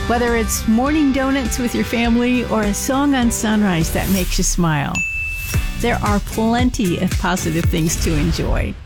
Whether it's morning donuts with your family or a song on sunrise that makes you smile, there are plenty of positive things to enjoy.